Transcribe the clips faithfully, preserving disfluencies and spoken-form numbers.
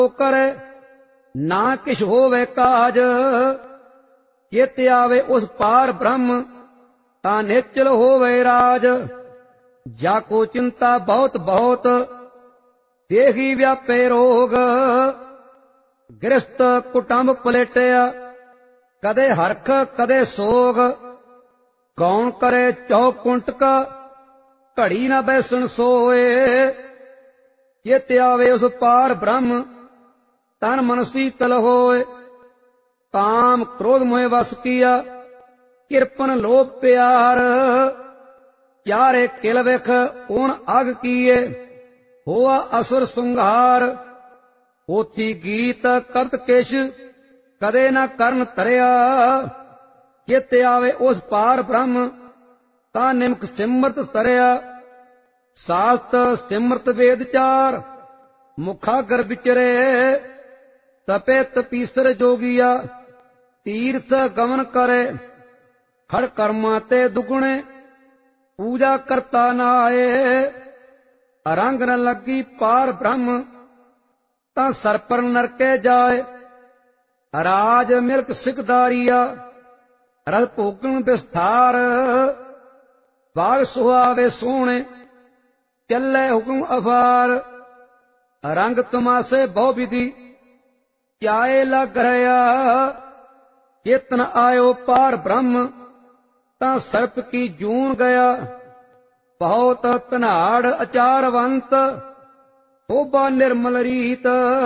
करे ना किश होवे काज। चित आवे उस पार ब्रह्म ता निश्चल होवे राज। जाको चिंता बहुत बहुत देही व्यापे रोग। गृहस्थ कुटुंब पलेटिया कदे हरख कदे सोग। कौन करे चौकुंट का घड़ी न बैसन सोए। चित आवे उस पार ब्रह्म तन मन शीतल होए। काम क्रोध मोह वस किया किरपन लोभ प्यार। चारे किल विख ऊण अग किए होआ असुर संघार। पोथी गीत कबत किश कदे न करन तरिया। चित आवे उस पार ब्रह्म ता निमक सिमरत सरिया। शास्त्र सिमरत वेद चार मुखागर विचरे। तपे तपीसर जोगिया तीर्थ गमन करे। खड़ कर्मा ते दुगुणे पूजा करता नाए। रंग न लगी पार ब्रह्म ता सर पर नरके जाए। राज मिल्क सिकदारिया रल भोगन विस्तार। बाग सुहावे सोहणे चले हुक्म अफार। रंग तमाशे बहु विधि चाहे लग रहा। चेतन आयो पार ब्रह्म ता सर्प की जून गया। बहुत तनाड़ अचारवंत शोभा निर्मल रीत।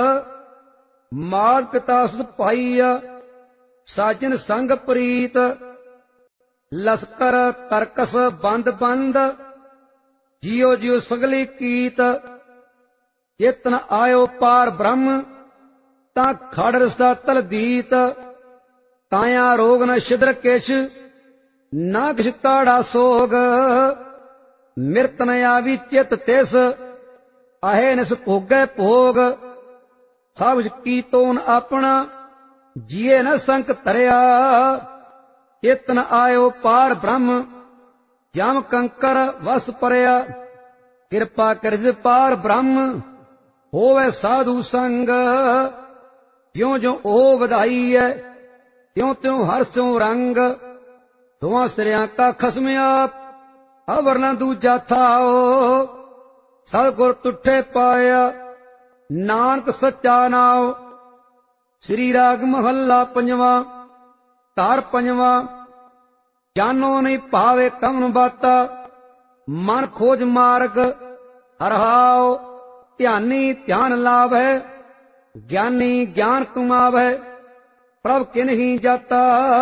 माल पिता सुध पाईया साजन संग प्रीत। लश्कर तरकस बंद बंद जियो जियो सगली कीत। चेतन आयो पार ब्रह्म ता खड़ रसा तलदीत। काया रोग न छिद्र किश ना किश काड़ा सोग। मिरत न आवी चित तिस आहे निस भोगै भोग। सब की तोन अपना जिये न संक तरिया। चेतन आयो पार ब्रह्म जम कंकर वस परया। कृपा करज पार ब्रह्म होवे साधु संग। ज्यों ज्यों ओ वधाई है त्यों त्यों हर स्यों रंग। दोवां सिरियां का खसम आप अवर न दूजा थाओ। सतगुर तुठे पाया नानक सच्चा नाओ। श्री राग महला पंजवा तार पंजवा। जानो नहीं पावे कवन बाता मन खोज मार्ग। हरहाओ ध्यानी ध्यान लाभै ज्ञानी ज्ञान कमावै। प्रभ किन ही जाता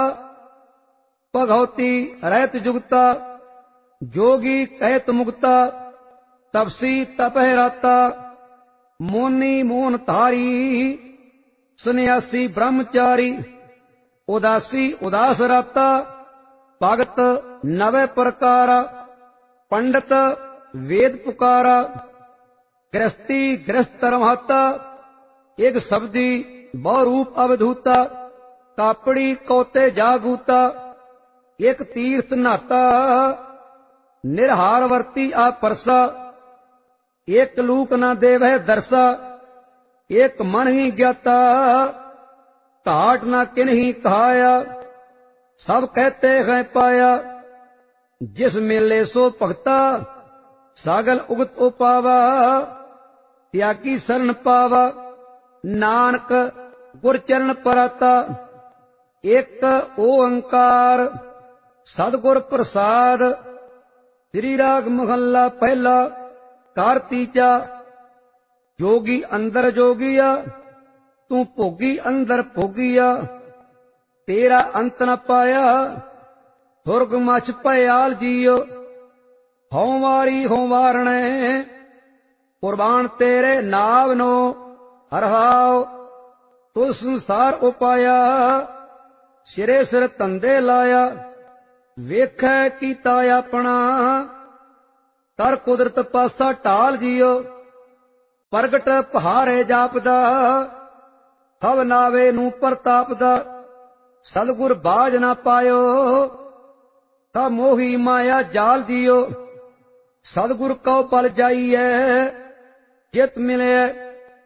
भगवती रहत जुगता। जोगी कहत मुक्ता तपसी तपह राता। मोनी मोहन धारी सन्यासी ब्रह्मचारी। उदासी उदास राता भगत नवे प्रकारा। पंडित वेद पुकारा गृहस्थी गृहस्थ रमाता। एक शब्दी बहुरूप अवधूता। कापड़ी कौते जागूता एक तीर्थ नाता। निरहार वर्ती आ परसा एक लूक न देवह दरसा। एक मन ही ज्ञाता घाट न किन ही कहाया। सब कहते हैं पाया जिस मेले सो भगता। सागल उगत उपावा त्यागी शरण पावा। नानक गुर चरण पराता। एक ओंकार सतगुर प्रसाद। श्री राग महला पहला कार तीजा। जोगी अंदर जोगिया तू भोगी अंदर भोगिया। तेरा अंत न पाया सुरग मच भयाल जियो। हों वारी हों वारणे कुर्बान तेरे नाव नो। हरहाओ तु संसार उपाया। सिरे सिर धंधे लाया वेखै कीता अपना। कर कुदरत पासा टाल जियो। प्रगट पहारे जापदा सब नावे नू प्रतापदा। सतगुर बाज ना पायो ता मोही माया जाल जियो। सतगुर कौ पल जाइए जित मिले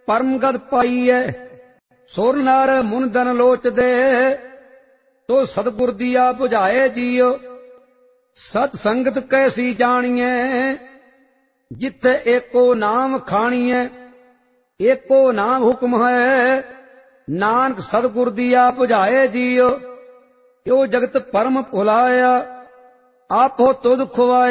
ਪਰਮ ਗਦ ਪਾਈਐ। ਸੁਰ ਨਰ ਮੁਨਦਨ ਲੋਚਦੇ ਤੋ ਸਤਿਗੁਰ ਦੀਆ 부ਝਾਏ ਜੀਉ। ਸਤ ਸੰਗਤ ਕੈਸੀ ਜਾਣੀਐ ਜਿੱਥੇ ਏਕੋ ਨਾਮ ਖਾਣੀਐ। ਏਕੋ ਨਾਮ ਹੁਕਮ ਹੈ ਨਾਨਕ ਸਤਿਗੁਰ ਦੀਆ 부ਝਾਏ ਜੀਉ। ਏਉ ਜਗਤ ਪਰਮ ਭੁਲਾਇਆ ਆਪੋ ਤੁਧ ਖੁਆਇਆ।